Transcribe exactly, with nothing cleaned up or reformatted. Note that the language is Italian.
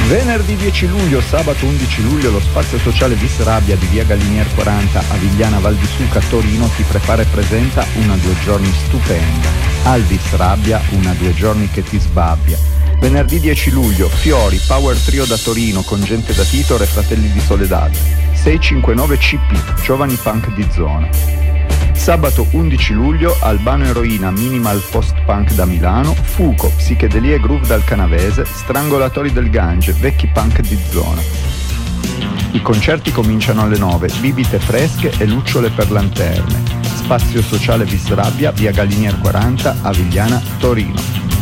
Venerdì dieci luglio, sabato undici luglio, lo spazio sociale Vis Rabbia di via Gallinier quaranta a Vigliana Val di Suca, Torino, ti prepara e presenta una due giorni stupenda. Al Vis Rabbia, una due giorni che ti sbabbia. Venerdì dieci luglio, Fiori, Power Trio da Torino con Gente da Titor e Fratelli di Soledad. sei cinque nove C P, Giovani Punk di Zona. Sabato undici luglio, Albano Eroina, Minimal Post-Punk da Milano, Fuco, Psichedelia e Groove dal Canavese, Strangolatori del Gange, Vecchi Punk di Zona. I concerti cominciano alle nove, bibite fresche e lucciole per lanterne. Spazio sociale Vis Rabbia, via Gallinier quaranta, a Vigliana, Torino.